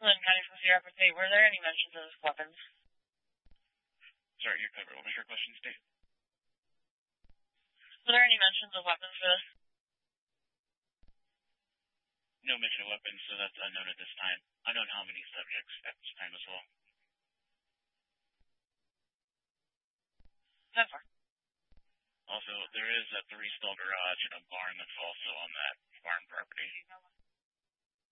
Lynn County from Sierra State, were there any mentions of weapons? Sorry, you're covered. What was your question, Steve? Were there any mentions of weapons for this? No mention of weapons, so that's unknown at this time. Unknown how many subjects at this time as well. 10-4. Also, there is a three-stall garage and a barn that's also on that farm property.